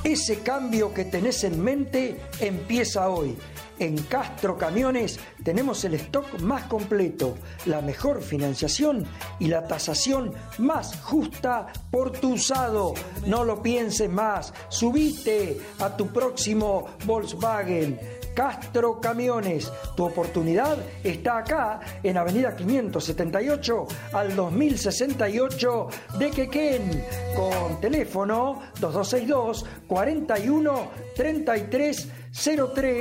Ese cambio que tenés en mente empieza hoy. En Castro Camiones tenemos el stock más completo, la mejor financiación y la tasación más justa por tu usado. No lo pienses más, subite a tu próximo Volkswagen. Castro Camiones, tu oportunidad está acá en Avenida 578 al 2068 de Quequén, con teléfono 2262 41 33 03